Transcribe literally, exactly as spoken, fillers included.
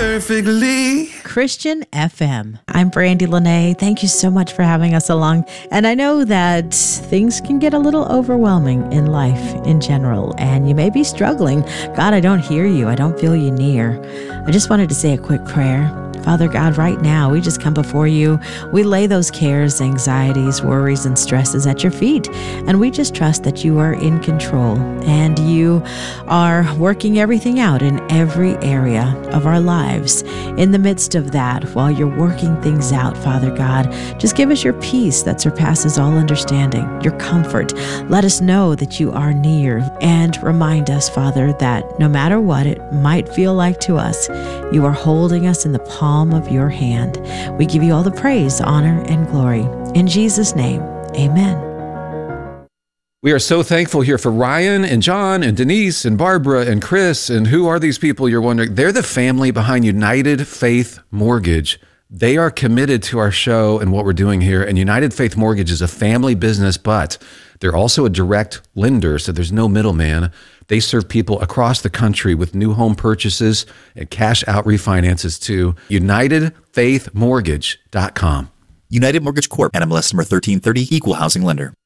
perfectly. Christian F M. I'm Brandy Lene. Thank you so much for having us along. And I know that things can get a little overwhelming in life in general, and you may be struggling. God, I don't hear you. I don't feel you near. I just wanted to say a quick prayer. Father God, right now, we just come before you. We lay those cares, anxieties, worries, and stresses at your feet. And we just trust that you are in control and you are working everything out in every area of our lives. In the midst of that, while you're working things out, Father God, just give us your peace that surpasses all understanding, your comfort. Let us know that you are near, and remind us, Father, that no matter what it might feel like to us, you are holding us in the palm of your hand. We give you all the praise, honor, and glory. In Jesus' name, amen. We are so thankful here for Ryan and John and Denise and Barbara and Chris. And who are these people, you're wondering? They're the family behind United Faith Mortgage. They are committed to our show and what we're doing here. And United Faith Mortgage is a family business, but they're also a direct lender, so there's no middleman. They serve people across the country with new home purchases and cash out refinances too. United Faith Mortgage dot com. United Mortgage Corp. N M L S number thirteen thirty, Equal Housing Lender.